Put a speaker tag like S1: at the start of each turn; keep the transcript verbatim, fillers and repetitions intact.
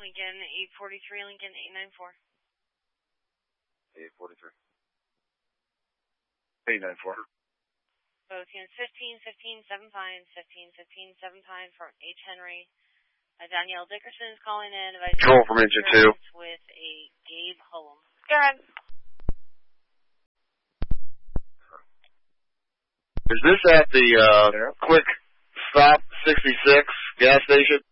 S1: Lincoln eight forty-three, Lincoln eight nine four.
S2: eight forty-three. eight nine four.
S1: Both units fifteen fifteen seven Pine, fifteen fifteen seven Pine from H. Henry. Uh, Danielle Dickerson is calling in.
S2: Control from engine two.
S1: With a Gabe Hullum. Go ahead.
S2: Is this at the uh, Quick Stop sixty-six gas station?